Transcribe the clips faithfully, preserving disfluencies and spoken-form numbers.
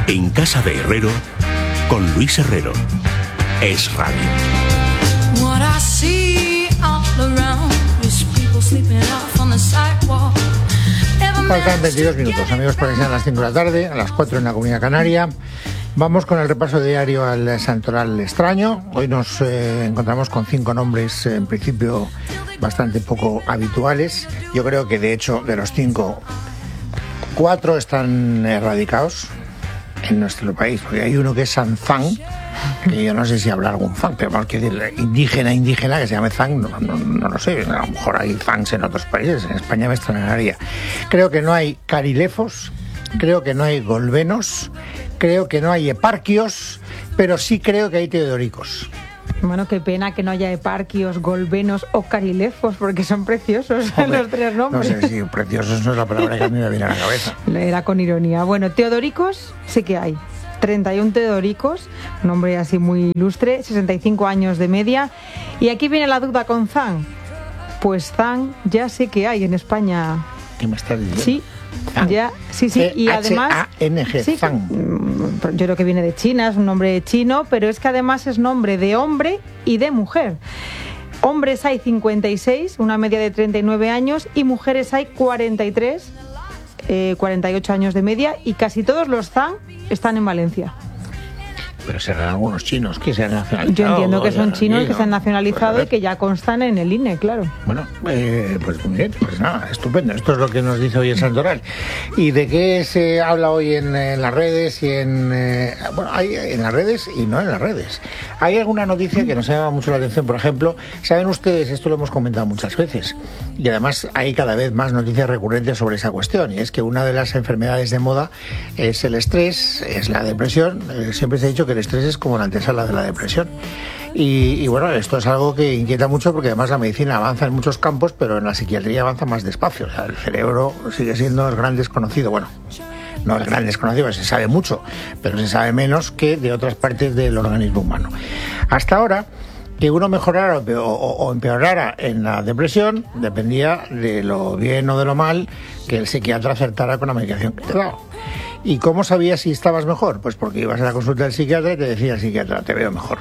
En Casa de Herrero, con Luis Herrero. Es Radio. Faltan veintidós minutos, amigos, para que sean las cinco de la tarde, a las cuatro en la Comunidad Canaria. Vamos con el repaso diario al santoral extraño. Hoy nos eh, encontramos con cinco nombres, eh, en principio bastante poco habituales. Yo creo que, de hecho, de los cinco, cuatro están erradicados en nuestro país, porque hay uno que es San Zang, que yo no sé si habla algún Zang, pero vamos a decir, indígena, indígena, que se llame Zang, no, no, no lo sé, a lo mejor hay Zangs en otros países, en España me extrañaría. Creo que no hay carilefos, creo que no hay golvenos, creo que no hay eparquios, pero sí creo que hay teodoricos. Bueno, qué pena que no haya eparquios, golvenos o carilefos, porque son preciosos. Hombre, los tres nombres. No sé si preciosos no es la palabra que a mí me viene a la cabeza. Era con ironía. Bueno, teodoricos sí que hay. treinta y uno teodoricos, un nombre así muy ilustre, sesenta y cinco años de media. Y aquí viene la duda con Zang. Pues Zang ya sé que hay en España. ¿Qué me estás diciendo? Sí. Zang. Ya, sí, sí, y además H A N G, sí, Zang. Yo creo que viene de China, es un nombre chino, pero es que además es nombre de hombre y de mujer. Hombres hay cincuenta y seis, una media de treinta y nueve años, y mujeres hay cuarenta y tres, eh, cuarenta y ocho años de media, y casi todos los Zang están en Valencia. Pero serán algunos chinos que se han nacionalizado. Yo entiendo que son aquí, chinos ¿no? que se han nacionalizado pues y que ya constan en el I N E, claro. Bueno, eh, pues muy bien, pues nada, estupendo. Esto es lo que nos dice hoy el santoral. ¿Y de qué se habla hoy en, en las redes y en... Eh, bueno, hay en las redes y no en las redes? Hay alguna noticia que nos llama mucho la atención. Por ejemplo, saben ustedes, esto lo hemos comentado muchas veces, y además hay cada vez más noticias recurrentes sobre esa cuestión, y es que una de las enfermedades de moda es el estrés, es la depresión. Eh, siempre se ha dicho que el estrés es como la antesala de la depresión. Y, y bueno, esto es algo que inquieta mucho porque además la medicina avanza en muchos campos, pero en la psiquiatría avanza más despacio. O sea, el cerebro sigue siendo el gran desconocido. Bueno, no el gran desconocido, se sabe mucho, pero se sabe menos que de otras partes del organismo humano. Hasta ahora, que uno mejorara o, o, o empeorara en la depresión dependía de lo bien o de lo mal que el psiquiatra acertara con la medicación que te daba. ¿Y cómo sabías si estabas mejor? Pues porque ibas a la consulta del psiquiatra y te decía el psiquiatra, te veo mejor.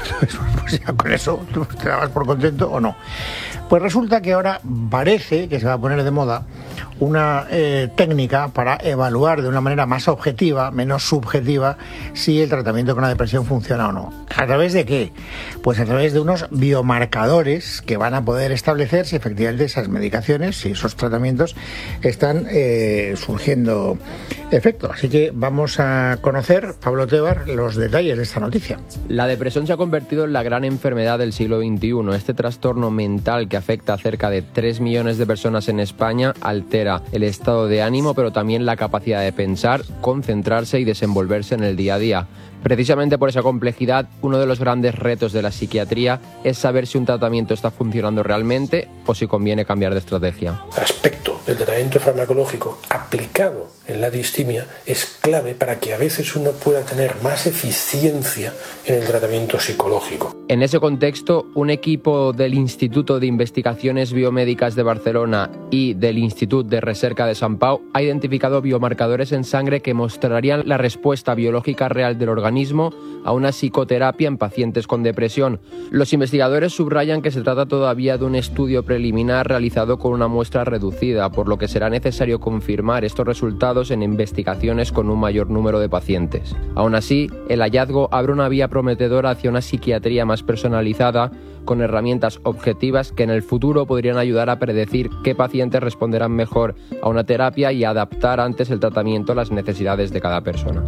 Pues ya con eso te dabas por contento o no. Pues resulta que ahora parece que se va a poner de moda una eh, técnica para evaluar de una manera más objetiva, menos subjetiva, si el tratamiento con la depresión funciona o no. ¿A través de qué? Pues a través de unos biomarcadores que van a poder establecer si efectivamente esas medicaciones, si esos tratamientos están eh, surgiendo efecto. Así que vamos a conocer, Pablo Tebar, los detalles de esta noticia. La depresión se ha convertido en la gran enfermedad del siglo veintiuno. Este trastorno mental que afecta a cerca de tres millones de personas en España altera el estado de ánimo, pero también la capacidad de pensar, concentrarse y desenvolverse en el día a día. Precisamente por esa complejidad, uno de los grandes retos de la psiquiatría es saber si un tratamiento está funcionando realmente o si conviene cambiar de estrategia. El aspecto del tratamiento farmacológico aplicado en la distimia es clave para que a veces uno pueda tener más eficiencia en el tratamiento psicológico. En ese contexto, un equipo del Instituto de Investigaciones Biomédicas de Barcelona y del Institut de Recerca de Sant Pau ha identificado biomarcadores en sangre que mostrarían la respuesta biológica real del organismo a una psicoterapia en pacientes con depresión. Los investigadores subrayan que se trata todavía de un estudio preliminar realizado con una muestra reducida, por lo que será necesario confirmar estos resultados en investigaciones con un mayor número de pacientes. Aún así, el hallazgo abre una vía prometedora hacia una psiquiatría más personalizada, con herramientas objetivas que en el futuro podrían ayudar a predecir qué pacientes responderán mejor a una terapia y adaptar antes el tratamiento a las necesidades de cada persona.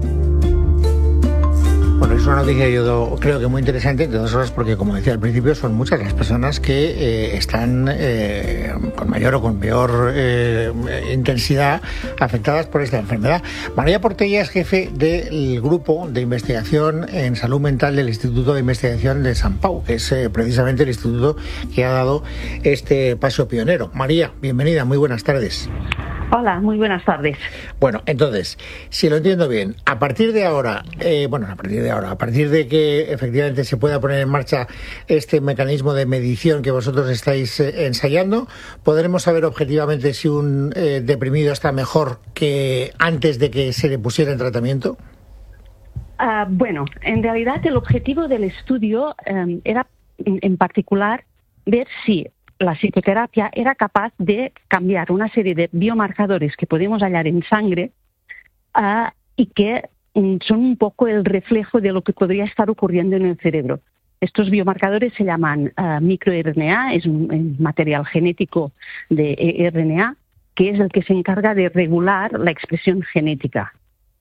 Bueno, es una noticia yo creo que muy interesante, entre otras cosas porque, como decía al principio, son muchas las personas que eh, están eh, con mayor o con peor eh, intensidad afectadas por esta enfermedad. María Portella es jefe del grupo de investigación en salud mental del Instituto de Investigación de Sant Pau, que es eh, precisamente el instituto que ha dado este paso pionero. María, bienvenida, muy buenas tardes. Hola, muy buenas tardes. Bueno, entonces, si lo entiendo bien, a partir de ahora, eh, bueno, a partir de ahora, a partir de que efectivamente se pueda poner en marcha este mecanismo de medición que vosotros estáis eh, ensayando, ¿podremos saber objetivamente si un eh, deprimido está mejor que antes de que se le pusiera en tratamiento? Uh, bueno, en realidad el objetivo del estudio um, era, en, en particular, ver si la psicoterapia era capaz de cambiar una serie de biomarcadores que podemos hallar en sangre uh, y que um, son un poco el reflejo de lo que podría estar ocurriendo en el cerebro. Estos biomarcadores se llaman uh, microR N A, es un, un material genético de R N A, que es el que se encarga de regular la expresión genética.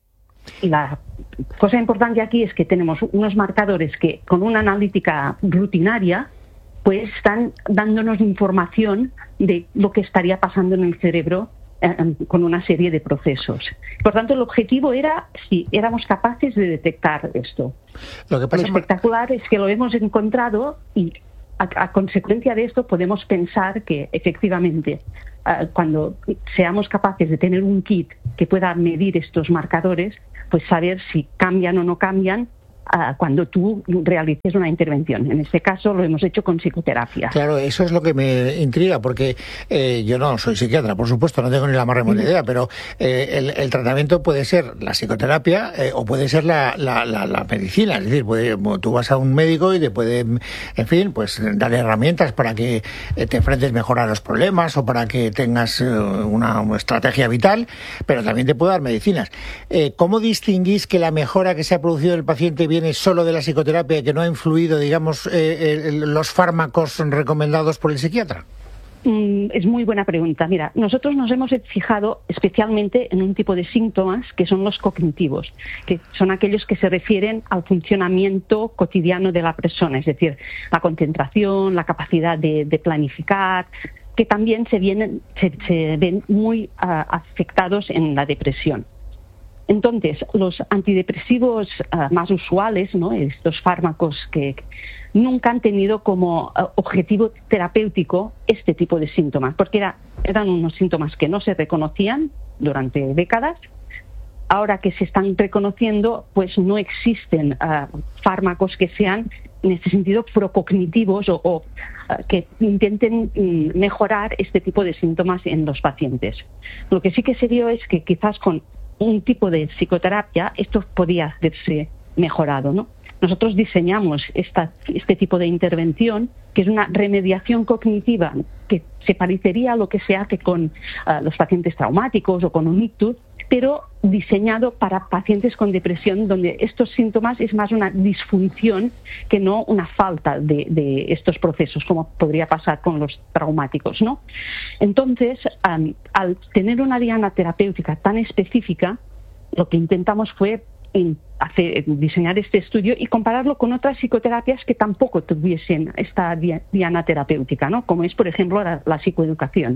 Y la cosa importante aquí es que tenemos unos marcadores que con una analítica rutinaria pues están dándonos información de lo que estaría pasando en el cerebro eh, con una serie de procesos. Por tanto, el objetivo era si éramos capaces de detectar esto. Lo que pasa lo espectacular es que lo hemos encontrado y a, a consecuencia de esto podemos pensar que efectivamente uh, cuando seamos capaces de tener un kit que pueda medir estos marcadores, pues saber si cambian o no cambian uh, cuando tú realices una intervención. En este caso lo hemos hecho con psicoterapia. Claro, eso es lo que me intriga, porque eh, yo no soy psiquiatra, por supuesto, no tengo ni la más remota idea, pero eh, el, el tratamiento puede ser la psicoterapia eh, o puede ser la, la, la, la medicina. Es decir, puede, tú vas a un médico y te puede, en fin, pues dar herramientas para que te enfrentes mejor a los problemas o para que tengas eh, una, una estrategia vital, pero también te puede dar medicinas. Eh, ¿Cómo distinguís que la mejora que se ha producido en el paciente viene solo de la psicoterapia y que no ha influido, digamos, eh, eh, los fármacos recomendados por el psiquiatra? Mm, es muy buena pregunta. Mira, nosotros nos hemos fijado especialmente en un tipo de síntomas que son los cognitivos, que son aquellos que se refieren al funcionamiento cotidiano de la persona, es decir, la concentración, la capacidad de, de planificar, que también se, vienen, se, se ven muy uh, afectados en la depresión. Entonces, los antidepresivos uh, más usuales, ¿no?, estos fármacos que nunca han tenido como uh, objetivo terapéutico este tipo de síntomas, porque era, eran unos síntomas que no se reconocían durante décadas. Ahora que se están reconociendo, pues no existen uh, fármacos que sean, en este sentido, procognitivos o, o uh, que intenten um, mejorar este tipo de síntomas en los pacientes. Lo que sí que se vio es que quizás con un tipo de psicoterapia esto podía verse mejorado, ¿no? Nosotros diseñamos esta, este tipo de intervención, que es una remediación cognitiva que se parecería a lo que se hace con uh, los pacientes traumáticos o con un ictus, pero diseñado para pacientes con depresión, donde estos síntomas es más una disfunción que no una falta de, de estos procesos, como podría pasar con los traumáticos, ¿no? Entonces, um, al tener una diana terapéutica tan específica, lo que intentamos fue en hacer, diseñar este estudio y compararlo con otras psicoterapias que tampoco tuviesen esta diana terapéutica, ¿no?, como es, por ejemplo, la, la psicoeducación.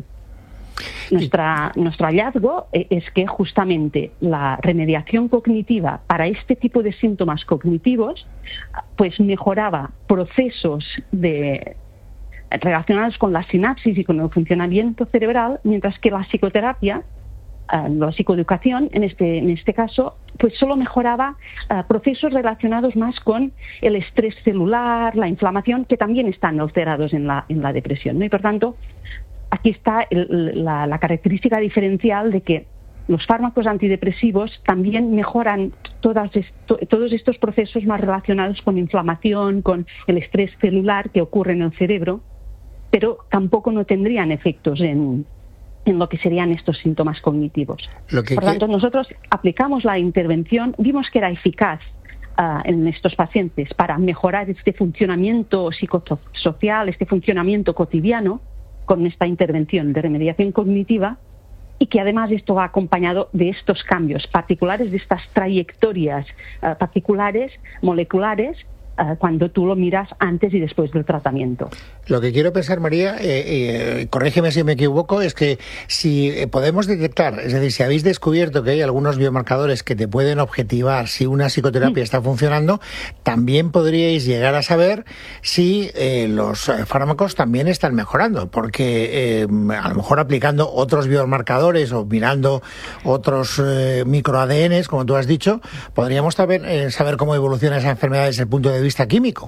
Nuestra, nuestro hallazgo es que justamente la remediación cognitiva para este tipo de síntomas cognitivos pues mejoraba procesos de, relacionados con la sinapsis y con el funcionamiento cerebral, mientras que la psicoterapia, uh, la psicoeducación en este, en este caso, pues solo mejoraba uh, procesos relacionados más con el estrés celular, la inflamación, que también están alterados en la, en la depresión, ¿no? Y por tanto, aquí está el, la, la característica diferencial de que los fármacos antidepresivos también mejoran todas esto, todos estos procesos más relacionados con inflamación, con el estrés celular que ocurre en el cerebro, pero tampoco no tendrían efectos en, en lo que serían estos síntomas cognitivos. Lo que Por que... tanto, nosotros aplicamos la intervención, vimos que era eficaz Uh, en estos pacientes para mejorar este funcionamiento psicosocial, este funcionamiento cotidiano, con esta intervención de remediación cognitiva, y que además esto va acompañado de estos cambios particulares, de estas trayectorias uh, particulares, moleculares, uh, cuando tú lo miras antes y después del tratamiento. Lo que quiero pensar, María, eh, eh, corrígeme si me equivoco, es que si podemos detectar, es decir, si habéis descubierto que hay algunos biomarcadores que te pueden objetivar si una psicoterapia está funcionando, también podríais llegar a saber si eh, los fármacos también están mejorando, porque eh, a lo mejor aplicando otros biomarcadores o mirando otros eh, micro-A D N s, como tú has dicho, podríamos saber, eh, saber cómo evoluciona esa enfermedad desde el punto de vista químico.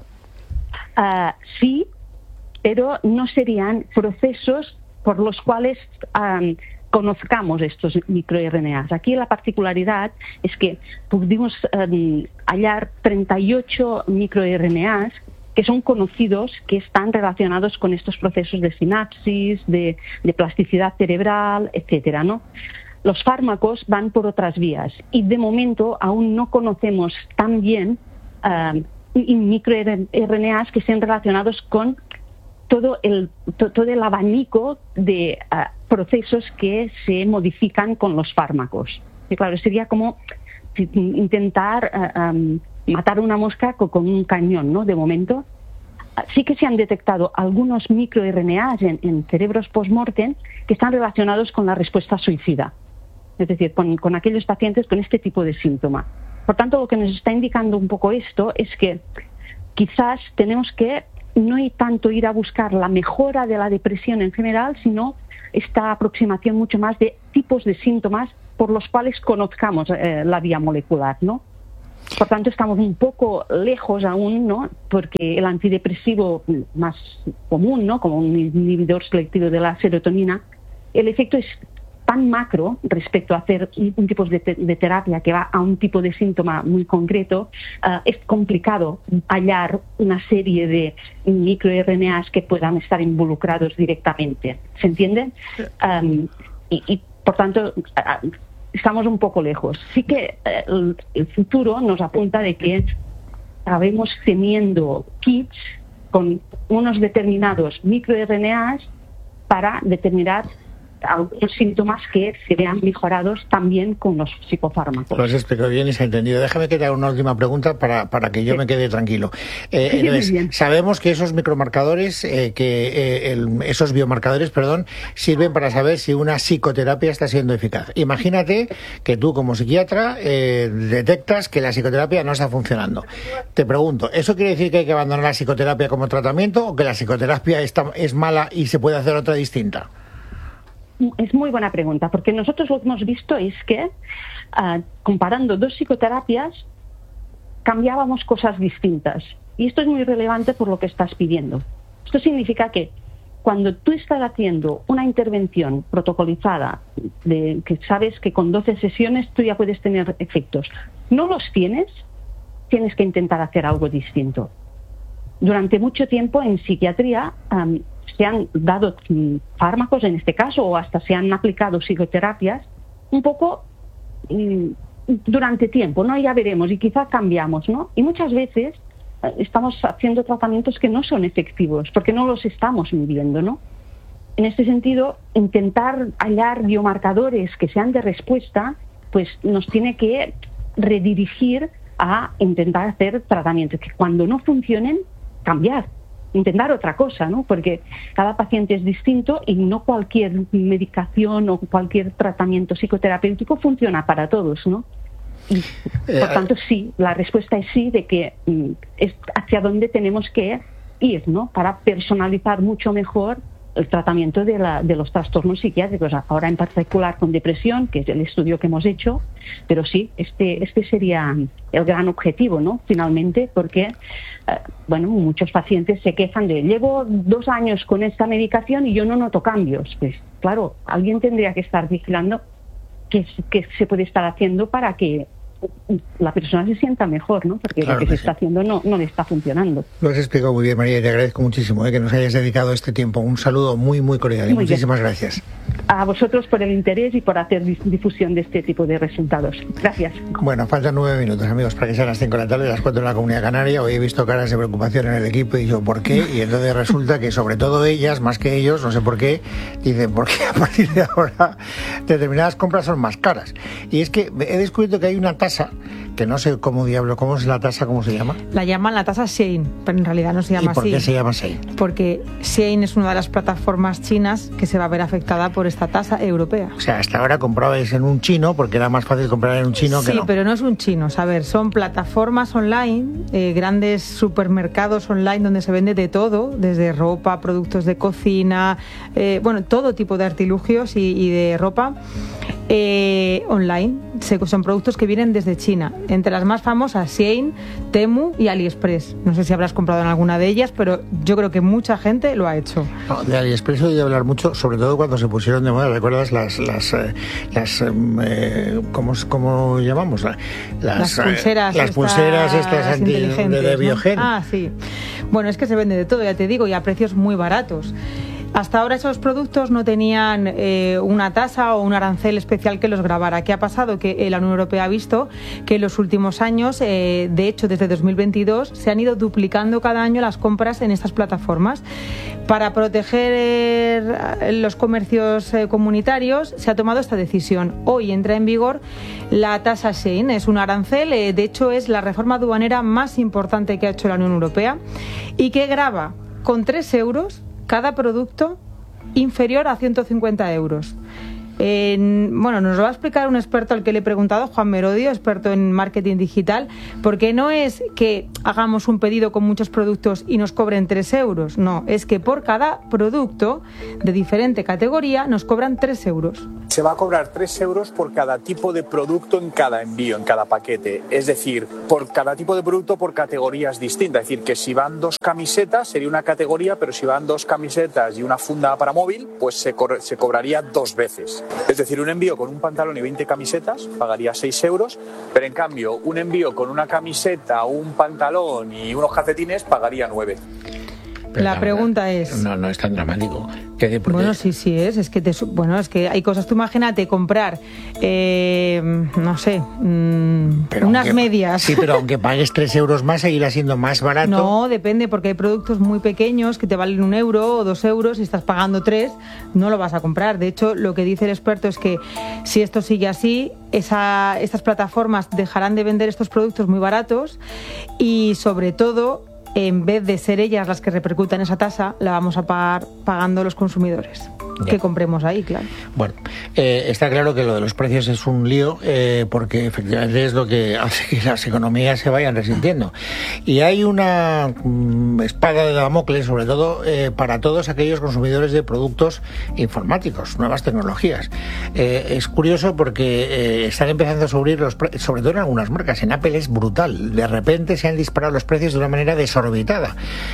Uh, sí, pero no serían procesos por los cuales um, conozcamos estos microRNAs. Aquí la particularidad es que pudimos eh, hallar treinta y ocho microRNAs que son conocidos, que están relacionados con estos procesos de sinapsis, de, de plasticidad cerebral, etcétera, ¿no? Los fármacos van por otras vías y de momento aún no conocemos tan bien uh, microRNAs que sean relacionados con todo el, to, todo el abanico de uh, procesos que se modifican con los fármacos. Y claro, sería como intentar uh, um, matar una mosca con, con un cañón, ¿no? De momento. Sí que se han detectado algunos microRNAs en, en cerebros post-mortem que están relacionados con la respuesta suicida. Es decir, con, con aquellos pacientes con este tipo de síntoma. Por tanto, lo que nos está indicando un poco esto es que quizás tenemos que no ir tanto ir a buscar la mejora de la depresión en general, sino esta aproximación mucho más de tipos de síntomas por los cuales conozcamos eh, la vía molecular, ¿no? Por tanto, estamos un poco lejos aún, ¿no? Porque el antidepresivo más común, ¿no? Como un inhibidor selectivo de la serotonina, el efecto es tan macro respecto a hacer un tipo de, te de terapia que va a un tipo de síntoma muy concreto, uh, es complicado hallar una serie de microRNAs que puedan estar involucrados directamente. ¿Se entiende? Um, y, y, por tanto, uh, estamos un poco lejos. Sí que uh, el, el futuro nos apunta de que acabemos teniendo kits con unos determinados microRNAs para determinar algunos síntomas que se vean mejorados también con los psicofármacos. Lo has explicado bien y se ha entendido. Déjame que te haga una última pregunta para, para que yo sí. me quede tranquilo. Eh, sí, entonces, sabemos que esos micromarcadores, eh, que eh, el, esos biomarcadores, perdón, sirven para saber si una psicoterapia está siendo eficaz. Imagínate que tú, como psiquiatra, eh, detectas que la psicoterapia no está funcionando. Te pregunto, ¿eso quiere decir que hay que abandonar la psicoterapia como tratamiento o que la psicoterapia está, es mala y se puede hacer otra distinta? Es muy buena pregunta, porque nosotros lo que hemos visto es que, uh, comparando dos psicoterapias, cambiábamos cosas distintas. Y esto es muy relevante por lo que estás pidiendo. Esto significa que cuando tú estás haciendo una intervención protocolizada, de, que sabes que con doce sesiones tú ya puedes tener efectos, no los tienes, tienes que intentar hacer algo distinto. Durante mucho tiempo en psiquiatría um, se han dado fármacos en este caso o hasta se han aplicado psicoterapias un poco mm, durante tiempo, ¿no? Ya veremos y quizá cambiamos, ¿no? Y muchas veces eh, estamos haciendo tratamientos que no son efectivos porque no los estamos midiendo, ¿no? En este sentido, intentar hallar biomarcadores que sean de respuesta, pues nos tiene que redirigir a intentar hacer tratamientos que cuando no funcionen, cambiar. Intentar otra cosa, ¿no? Porque cada paciente es distinto y no cualquier medicación o cualquier tratamiento psicoterapéutico funciona para todos, ¿no? Y, por tanto, sí, la respuesta es sí, de que mm, es hacia dónde tenemos que ir, ¿no? Para personalizar mucho mejor el tratamiento de, la, de los trastornos psiquiátricos, ahora en particular con depresión, que es el estudio que hemos hecho, pero sí, este, este sería el gran objetivo, ¿no? Finalmente, porque, eh, bueno, muchos pacientes se quejan de, llevo dos años con esta medicación y yo no noto cambios. Pues, claro, alguien tendría que estar vigilando qué, qué se puede estar haciendo para que la persona se sienta mejor, ¿no? Porque claro lo que, que se sí. está haciendo no, no le está funcionando. Lo has explicado muy bien, María, y te agradezco muchísimo eh, que nos hayas dedicado este tiempo. Un saludo muy, muy cordial y muy muchísimas bien. gracias. A vosotros por el interés y por hacer difusión de este tipo de resultados. Gracias. Bueno, faltan nueve minutos, amigos, para que sean las cinco de la tarde, las cuatro en la Comunidad Canaria. Hoy he visto caras de preocupación en el equipo y yo, ¿por qué? Y entonces resulta que sobre todo ellas, más que ellos, no sé por qué, dicen, ¿por qué a partir de ahora determinadas compras son más caras? Y es que he descubierto que hay una tasa que no sé cómo diablo, ¿cómo es la tasa? ¿Cómo se llama? La llaman la tasa Shein, pero en realidad no se llama así. ¿Y por qué se llama Shein? Porque Shein es una de las plataformas chinas que se va a ver afectada por esta tasa europea. O sea, hasta ahora comprabais en un chino porque era más fácil comprar en un chino sí, que no. Sí, pero no es un chino, a ver, son plataformas online, eh, grandes supermercados online donde se vende de todo, desde ropa, productos de cocina, eh, bueno, todo tipo de artilugios y, y de ropa. eh, online. Son productos que vienen desde China. Entre las más famosas, Shein, Temu y AliExpress. No sé si habrás comprado en alguna de ellas, pero yo creo que mucha gente lo ha hecho. No, de AliExpress he oído hablar mucho, sobre todo cuando se pusieron de moda. ¿Recuerdas las, las, eh, las eh, ¿cómo, cómo llamamos? Las, las pulseras, eh, las pulseras estas, estas anti, de, de Biogen. ¿No? Ah, sí. Bueno, es que se vende de todo, ya te digo, y a precios muy baratos. Hasta ahora esos productos no tenían eh, una tasa o un arancel especial que los grabara. ¿Qué ha pasado? Que la Unión Europea ha visto que en los últimos años, eh, de hecho desde dos mil veintidós, se han ido duplicando cada año las compras en estas plataformas. Para proteger eh, los comercios eh, comunitarios se ha tomado esta decisión. Hoy entra en vigor la tasa Shein, es un arancel, eh, de hecho es la reforma aduanera más importante que ha hecho la Unión Europea y que grava con tres euros cada producto inferior a ciento cincuenta euros. Eh, bueno, nos lo va a explicar un experto al que le he preguntado, Juan Merodio, experto en marketing digital, porque no es que hagamos un pedido con muchos productos y nos cobren tres euros, no, es que por cada producto de diferente categoría nos cobran tres euros. Se va a cobrar tres euros por cada tipo de producto en cada envío, en cada paquete, es decir, por cada tipo de producto por categorías distintas, es decir, que si van dos camisetas sería una categoría, pero si van dos camisetas y una funda para móvil, pues se, co- se cobraría dos veces. Es decir, un envío con un pantalón y veinte camisetas pagaría seis euros, pero en cambio un envío con una camiseta, un pantalón y unos calcetines pagaría nueve. Pero la pregunta es... No, no es tan dramático. ¿Qué bueno, sí, sí es. Es que te, bueno, es que hay cosas. Tú imagínate comprar, eh, no sé, mmm, unas aunque, medias. Sí, pero aunque pagues tres euros más, seguirá siendo más barato. No, depende, porque hay productos muy pequeños que te valen un euro o dos euros y estás pagando tres, no lo vas a comprar. De hecho, lo que dice el experto es que si esto sigue así, esa, estas plataformas dejarán de vender estos productos muy baratos y, sobre todo, en vez de ser ellas las que repercutan esa tasa, la vamos a pagar pagando los consumidores. Ya. Que compremos ahí, claro. Bueno, eh, está claro que lo de los precios es un lío eh, porque efectivamente es lo que hace que las economías se vayan resintiendo. Y hay una mm, espada de Damocles, sobre todo eh, para todos aquellos consumidores de productos informáticos, nuevas tecnologías. Eh, es curioso porque eh, están empezando a subir los precios, sobre todo en algunas marcas. En Apple es brutal. De repente se han disparado los precios de una manera desorbitada.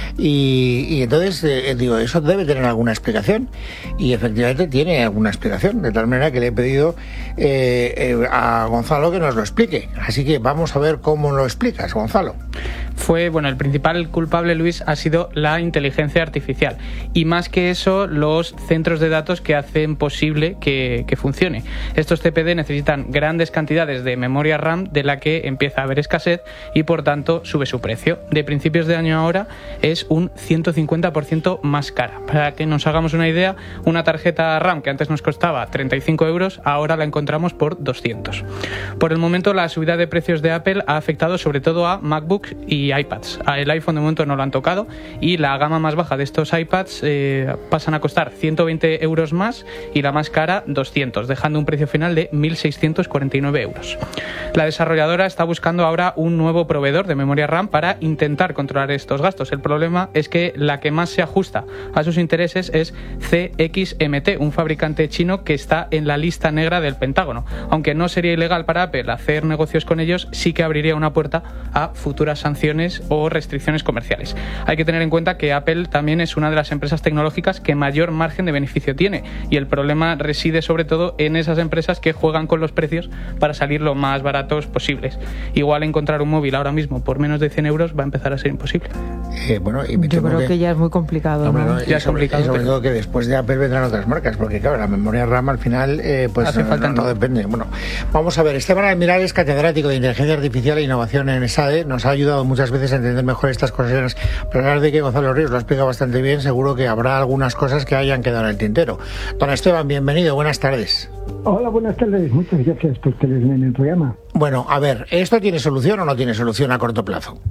Y, y entonces, eh, digo, eso debe tener alguna explicación. Y efectivamente tiene alguna explicación, de tal manera que le he pedido eh, eh, a Gonzalo que nos lo explique. Así que vamos a ver cómo lo explicas, Gonzalo. Fue, bueno, el principal culpable, Luis, ha sido la inteligencia artificial. Y más que eso, los centros de datos que hacen posible que, que funcione. Estos C P D necesitan grandes cantidades de memoria RAM, de la que empieza a haber escasez y, por tanto, sube su precio. De principios de año ahora es un ciento cincuenta por ciento más cara. Para que nos hagamos una idea, una tarjeta RAM que antes nos costaba treinta y cinco euros, ahora la encontramos por doscientos. Por el momento, la subida de precios de Apple ha afectado sobre todo a MacBooks y iPads. El iPhone de momento no lo han tocado y la gama más baja de estos iPads eh, pasan a costar ciento veinte euros más y la más cara doscientos, dejando un precio final de mil seiscientos cuarenta y nueve euros. La desarrolladora está buscando ahora un nuevo proveedor de memoria RAM para intentar controlar estos gastos. El problema es que la que más se ajusta a sus intereses es C X M T, un fabricante chino que está en la lista negra del Pentágono. Aunque no sería ilegal para Apple hacer negocios con ellos, sí que abriría una puerta a futuras sanciones o restricciones comerciales. Hay que tener en cuenta que Apple también es una de las empresas tecnológicas que mayor margen de beneficio tiene, y el problema reside sobre todo en esas empresas que juegan con los precios para salir lo más baratos posibles. Igual encontrar un móvil ahora mismo por menos de cien euros va a empezar a ser imposible. Eh, bueno, y me Yo creo que... que ya es muy complicado. No, ¿no? ¿no? Ya es complicado. Y sobre, sobre todo que después de Apple vendrán otras marcas, porque claro, la memoria RAM al final eh, pues hace falta no, no depende. Bueno, vamos a ver, Esteban Almiral es catedrático de Inteligencia Artificial e Innovación en ESADE, nos ha ayudado muchas veces a entender mejor estas cosas. Pero hablar de que Gonzalo Ríos lo ha explicado bastante bien, seguro que habrá algunas cosas que hayan quedado en el tintero. Don Esteban, bienvenido, buenas tardes. Hola, buenas tardes, muchas gracias por tenerme en el programa. Bueno, a ver, ¿esto tiene solución o no tiene solución a corto plazo?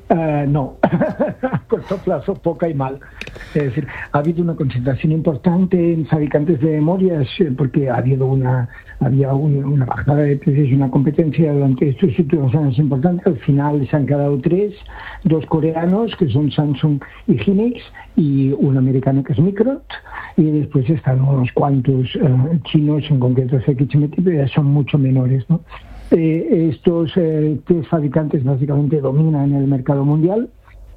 Uh, no, a corto plazo poca y mal. Es decir, ha habido una concentración importante en fabricantes de memorias porque ha habido una había un, una bajada de precios y una competencia durante estos últimos años importante. Al final se han quedado tres, dos coreanos que son Samsung y Hynix y un americano que es Micron, y después están unos cuantos uh, chinos, en concreto X M T, pero ya son mucho menores, ¿no? Eh, estos eh, tres fabricantes básicamente dominan el mercado mundial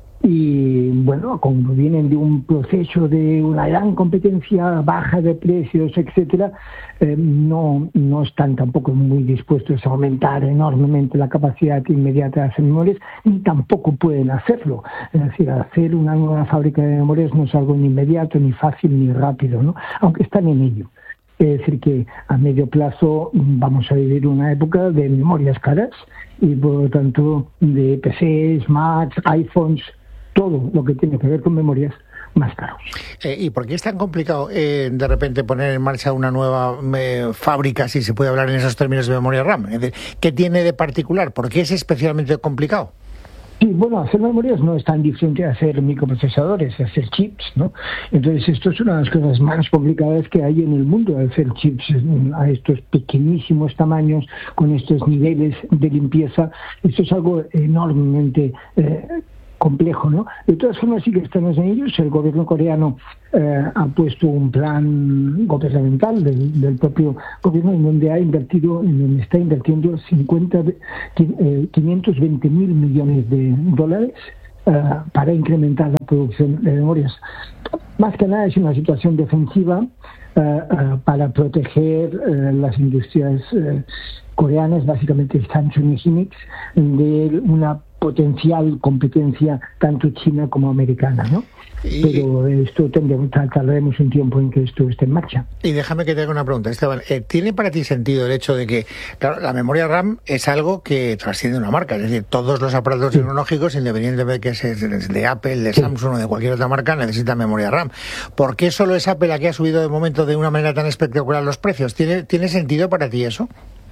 y, bueno, como vienen de un proceso de una gran competencia, baja de precios, etcétera, eh, no, no están tampoco muy dispuestos a aumentar enormemente la capacidad inmediata de hacer memorias, ni tampoco pueden hacerlo. Es decir, hacer una nueva fábrica de memorias no es algo ni inmediato, ni fácil, ni rápido, ¿no? Aunque están en ello. Es decir, que a medio plazo vamos a vivir una época de memorias caras y, por lo tanto, de P Cs, Macs, iPhones, todo lo que tiene que ver con memorias más caros. Eh, ¿Y por qué es tan complicado eh, de repente poner en marcha una nueva eh, fábrica, si se puede hablar en esos términos, de memoria RAM? Es decir, ¿qué tiene de particular? ¿Por qué es especialmente complicado? Sí, bueno, hacer memorias no es tan diferente a hacer microprocesadores, a hacer chips, ¿no? Entonces, esto es una de las cosas más complicadas que hay en el mundo, hacer chips a estos pequeñísimos tamaños, con estos niveles de limpieza. Esto es algo enormemente eh, complejo, ¿no? De todas formas, sí que estamos en ellos. El gobierno coreano eh, ha puesto un plan gubernamental del, del propio gobierno en donde ha invertido, en donde está invirtiendo cincuenta, quinientos veinte mil millones de dólares eh, para incrementar la producción de memorias. Más que nada es una situación defensiva eh, eh, para proteger eh, las industrias eh, coreanas, básicamente Samsung y Hynix, de una potencial competencia tanto china como americana, ¿no? Y, pero esto tendremos, tardaremos un tiempo en que esto esté en marcha. Y déjame que te haga una pregunta, Esteban. Eh, ¿Tiene para ti sentido el hecho de que, claro, la memoria RAM es algo que trasciende una marca? Es decir, todos los aparatos sí. tecnológicos, independientemente de que sea de Apple, de sí. Samsung o de cualquier otra marca, necesitan memoria RAM. ¿Por qué solo es Apple la que ha subido de momento de una manera tan espectacular los precios? ¿Tiene, ¿tiene sentido para ti eso?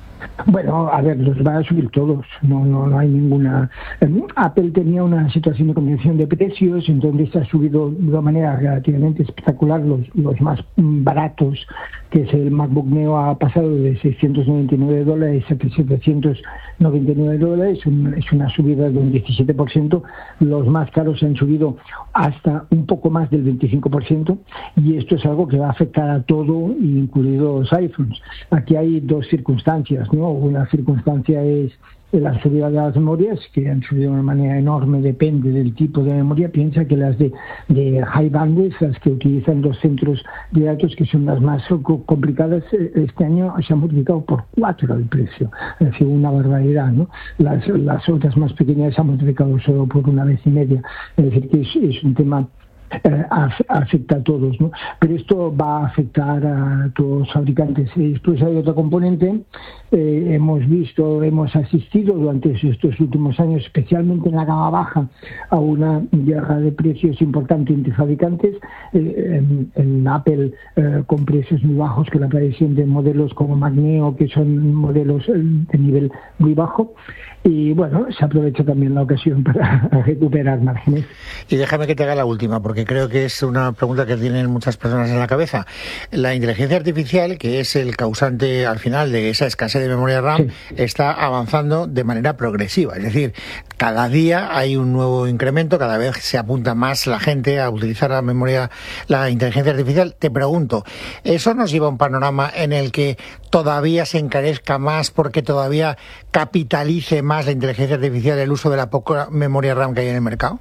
Bueno, a ver, los van a subir todos, no no, no hay ninguna... Apple tenía una situación de contención de precios, entonces ha subido de una manera relativamente espectacular los, los más baratos, que es el MacBook Neo, ha pasado de seiscientos noventa y nueve dólares a setecientos noventa y nueve dólares, un, es una subida de un diecisiete por ciento, los más caros han subido hasta un poco más del veinticinco por ciento, y esto es algo que va a afectar a todo, incluidos iPhones. Aquí hay dos circunstancias, ¿no? Una circunstancia es la subida de las memorias, que han subido de una manera enorme, depende del tipo de memoria. Piensa que las de, de high bandwidth, las que utilizan los centros de datos, que son las más complicadas, este año se han multiplicado por cuatro el precio, es decir, una barbaridad, ¿no? Las, las otras más pequeñas se han multiplicado solo por una vez y media, es decir, que es, es un tema Eh, afecta a todos, ¿no? Pero esto va a afectar a todos los fabricantes. Y después hay otro componente, eh, hemos visto, hemos asistido durante estos últimos años, especialmente en la gama baja, a una guerra de precios importante entre fabricantes, eh, en, en Apple eh, con precios muy bajos, con la aparición de modelos como Mac Neo, que son modelos de nivel muy bajo, y bueno, se aprovecha también la ocasión para recuperar márgenes. Y déjame que te haga la última, porque creo que es una pregunta que tienen muchas personas en la cabeza. La inteligencia artificial, que es el causante al final de esa escasez de memoria RAM, sí. está avanzando de manera progresiva. Es decir, cada día hay un nuevo incremento, cada vez se apunta más la gente a utilizar la memoria, la inteligencia artificial. Te pregunto, ¿eso nos lleva a un panorama en el que todavía se encarezca más porque todavía capitalice más la inteligencia artificial el uso de la poca memoria RAM que hay en el mercado?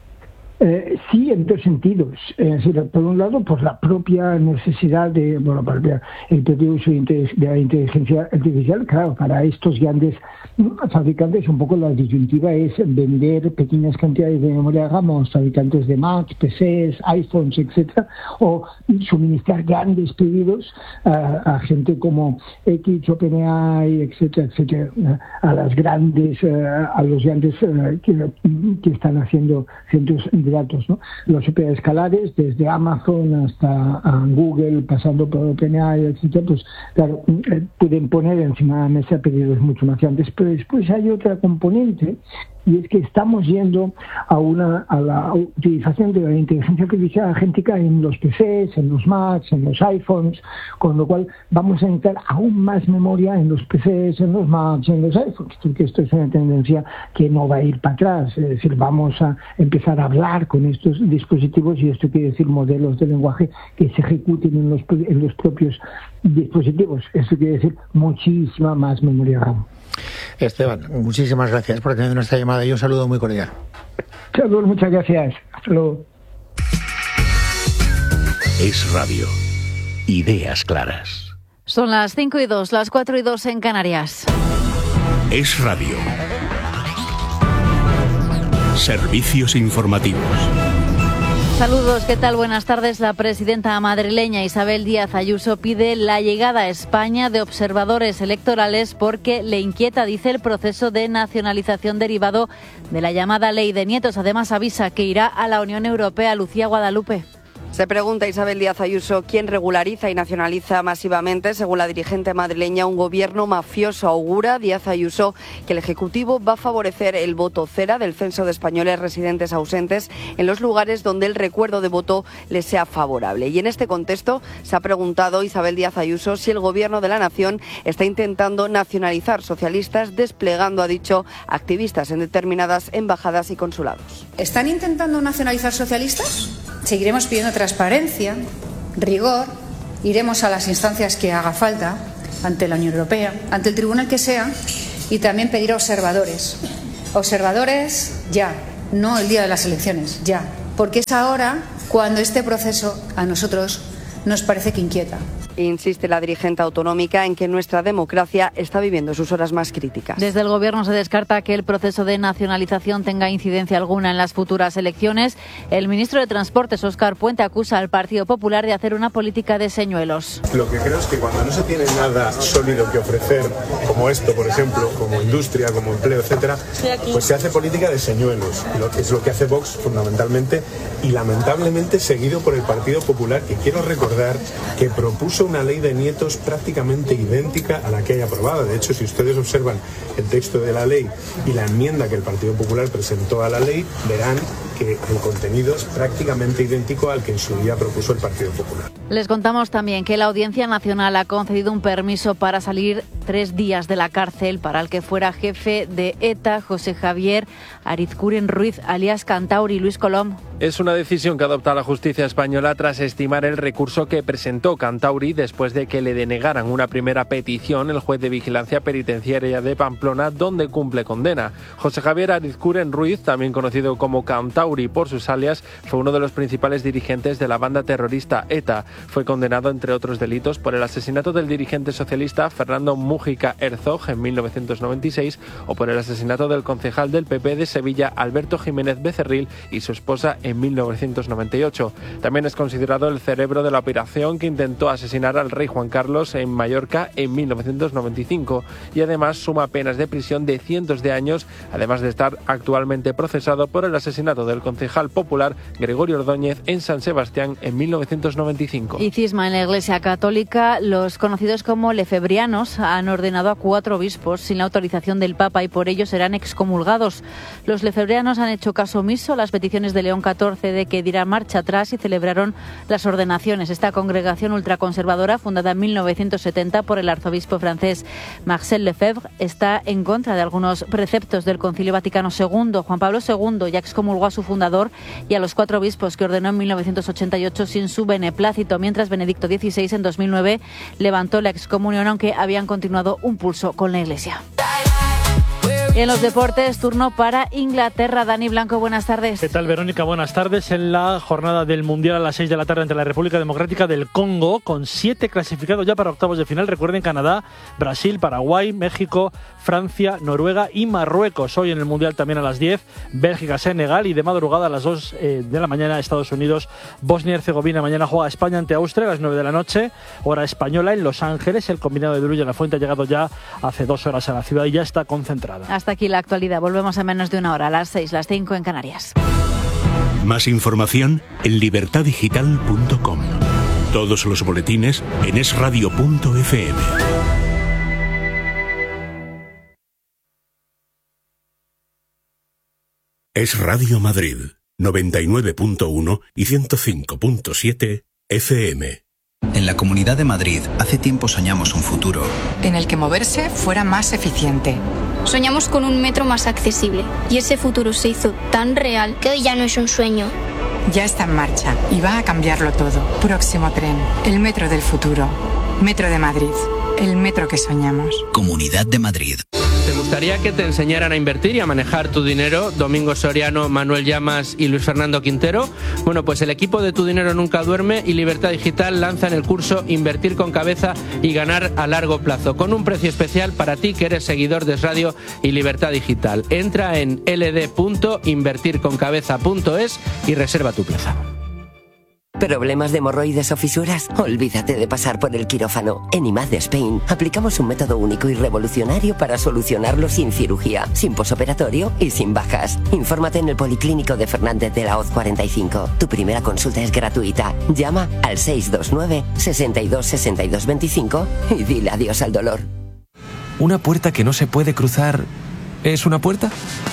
Eh, sí, en dos sentidos. Es decir, por un lado, por la propia necesidad de, bueno, para el propio uso de la inteligencia artificial. Claro, para estos grandes fabricantes, un poco la disyuntiva es vender pequeñas cantidades de memoria RAM a los fabricantes de Macs, P Cs, iPhones, etcétera, o suministrar grandes pedidos a, a gente como X, OpenAI, etcétera, etcétera, a las grandes, a los grandes que, que están haciendo centros de datos, ¿no? Los hiperescalares, desde Amazon hasta Google, pasando por OpenAI, etcétera, pues claro, pueden poner encima de la mesa pedidos mucho más grandes. Pero después hay otra componente y es que estamos yendo a una a la utilización de la inteligencia artificial agéntica en los P Cs, en los Macs, en los iPhones, con lo cual vamos a necesitar aún más memoria en los P Cs, en los Macs, en los iPhones, porque esto es una tendencia que no va a ir para atrás, es decir, vamos a empezar a hablar con estos dispositivos, y esto quiere decir modelos de lenguaje que se ejecuten en los, en los propios dispositivos. Esto quiere decir muchísima más memoria RAM. Esteban, muchísimas gracias por atender nuestra llamada y un saludo muy cordial. Saludos, muchas gracias. Hasta luego. Es Radio. Ideas claras. Son las cinco y dos, las cuatro y dos en Canarias. Es Radio. Servicios informativos. Saludos, ¿qué tal? Buenas tardes. La presidenta madrileña Isabel Díaz Ayuso pide la llegada a España de observadores electorales porque le inquieta, dice, el proceso de nacionalización derivado de la llamada Ley de Nietos. Además, avisa que irá a la Unión Europea. Lucía Guadalupe. Se pregunta Isabel Díaz Ayuso quién regulariza y nacionaliza masivamente. Según la dirigente madrileña, un gobierno mafioso. Augura Díaz Ayuso que el Ejecutivo va a favorecer el voto cera del censo de españoles residentes ausentes en los lugares donde el recuerdo de voto les sea favorable. Y en este contexto se ha preguntado Isabel Díaz Ayuso si el Gobierno de la Nación está intentando nacionalizar socialistas, desplegando, ha dicho, activistas en determinadas embajadas y consulados. ¿Están intentando nacionalizar socialistas? Seguiremos pidiendo transparencia, rigor, iremos a las instancias que haga falta, ante la Unión Europea, ante el tribunal que sea, y también pedir observadores. Observadores ya, no el día de las elecciones, ya. Porque es ahora cuando este proceso a nosotros nos parece que inquieta. Insiste la dirigente autonómica en que nuestra democracia está viviendo sus horas más críticas. Desde el Gobierno se descarta que el proceso de nacionalización tenga incidencia alguna en las futuras elecciones. El ministro de Transportes, Óscar Puente, acusa al Partido Popular de hacer una política de señuelos. Lo que creo es que cuando no se tiene nada sólido que ofrecer, como esto, por ejemplo, como industria, como empleo, etcétera, pues se hace política de señuelos, lo que es lo que hace Vox fundamentalmente y lamentablemente seguido por el Partido Popular, que quiero recordar que propuso una ley de nietos prácticamente idéntica a la que hay aprobada. De hecho, si ustedes observan el texto de la ley y la enmienda que el Partido Popular presentó a la ley, verán que el contenido es prácticamente idéntico al que en su día propuso el Partido Popular. Les contamos también que la Audiencia Nacional ha concedido un permiso para salir tres días de la cárcel para el que fuera jefe de ETA, José Javier Arizcuren Ruiz, alias Cantauri. Luis Colom. Es una decisión que adopta la justicia española tras estimar el recurso que presentó Cantauri después de que le denegaran una primera petición el juez de vigilancia penitenciaria de Pamplona, donde cumple condena. José Javier Arizcuren Ruiz, también conocido como Cantauri por sus alias, fue uno de los principales dirigentes de la banda terrorista ETA. Fue condenado, entre otros delitos, por el asesinato del dirigente socialista Fernando Mújica Herzog en mil novecientos noventa y seis o por el asesinato del concejal del P P de Sevilla, Alberto Jiménez Becerril, y su esposa en mil novecientos noventa y ocho. También es considerado el cerebro de la operación que intentó asesinar al rey Juan Carlos en Mallorca en mil novecientos noventa y cinco y además suma penas de prisión de cientos de años, además de estar actualmente procesado por el asesinato del concejal popular Gregorio Ordóñez en San Sebastián en mil novecientos noventa y cinco. Y cisma en la Iglesia Católica. Los conocidos como lefebrianos han ordenado a cuatro obispos sin la autorización del Papa y por ello serán excomulgados. Los lefebrianos han hecho caso omiso a las peticiones de León catorce de que diera marcha atrás y celebraron las ordenaciones. Esta congregación ultraconservadora, fundada en mil novecientos setenta por el arzobispo francés Marcel Lefebvre, está en contra de algunos preceptos del Concilio Vaticano segundo. Juan Pablo segundo ya excomulgó a su fundador y a los cuatro obispos que ordenó en mil novecientos ochenta y ocho sin su beneplácito, mientras Benedicto dieciséis en dos mil nueve levantó la excomunión, aunque habían continuado un pulso con la Iglesia. En los deportes, turno para Inglaterra. Dani Blanco, buenas tardes. ¿Qué tal, Verónica? Buenas tardes. En la jornada del Mundial a las seis de la tarde ante la República Democrática del Congo, con siete clasificados ya para octavos de final. Recuerden, Canadá, Brasil, Paraguay, México, Francia, Noruega y Marruecos. Hoy en el Mundial también a las diez, Bélgica, Senegal, y de madrugada a las dos eh, de la mañana Estados Unidos, Bosnia y Herzegovina. Mañana juega España ante Austria a las nueve de la noche, hora española, en Los Ángeles. El combinado de Brulla y La Fuente ha llegado ya hace dos horas a la ciudad y ya está concentrada. Hasta aquí la actualidad. Volvemos en menos de una hora, a las seis, las cinco en Canarias. Más información en libertad digital punto com. Todos los boletines en es radio punto efe eme. Es Radio Madrid, noventa y nueve punto uno y ciento cinco punto siete F M. En la Comunidad de Madrid, hace tiempo soñamos un futuro en el que moverse fuera más eficiente. Soñamos con un metro más accesible y ese futuro se hizo tan real que hoy ya no es un sueño. Ya está en marcha y va a cambiarlo todo. Próximo tren, el metro del futuro. Metro de Madrid, el metro que soñamos. Comunidad de Madrid. ¿Te gustaría que te enseñaran a invertir y a manejar tu dinero? Domingo Soriano, Manuel Llamas y Luis Fernando Quintero. Bueno, pues el equipo de Tu Dinero Nunca Duerme y Libertad Digital lanzan el curso Invertir con Cabeza y Ganar a Largo Plazo, con un precio especial para ti que eres seguidor de Es Radio y Libertad Digital. Entra en l d punto invertir con cabeza punto es y reserva tu plaza. ¿Problemas de hemorroides o fisuras? Olvídate de pasar por el quirófano. En I M A D Spain aplicamos un método único y revolucionario para solucionarlo sin cirugía, sin posoperatorio y sin bajas. Infórmate en el Policlínico de Fernández de la Hoz cuarenta y cinco. Tu primera consulta es gratuita. Llama al seis dos nueve, seis dos, seis dos dos cinco y dile adiós al dolor. ¿Una puerta que no se puede cruzar es una puerta?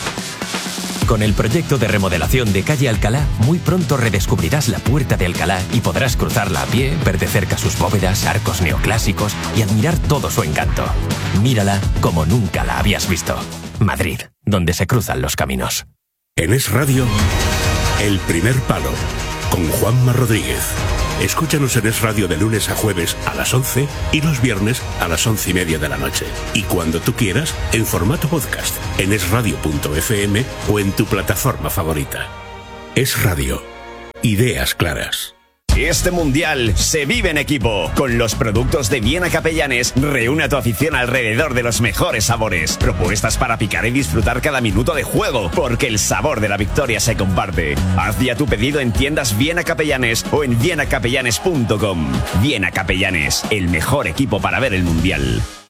Con el proyecto de remodelación de Calle Alcalá, muy pronto redescubrirás la Puerta de Alcalá y podrás cruzarla a pie, ver de cerca sus bóvedas, arcos neoclásicos y admirar todo su encanto. Mírala como nunca la habías visto. Madrid, donde se cruzan los caminos. En Es Radio, El Primer Palo, con Juanma Rodríguez. Escúchanos en Es Radio de lunes a jueves a las once y los viernes a las once y media de la noche. Y cuando tú quieras, en formato podcast, en es radio punto f m o en tu plataforma favorita. Es Radio. Ideas claras. Este mundial se vive en equipo. Con los productos de Viena Capellanes, reúne a tu afición alrededor de los mejores sabores. Propuestas para picar y disfrutar cada minuto de juego, porque el sabor de la victoria se comparte. Haz ya tu pedido en tiendas Viena Capellanes o en viena capellanes punto com. Viena Capellanes, el mejor equipo para ver el mundial.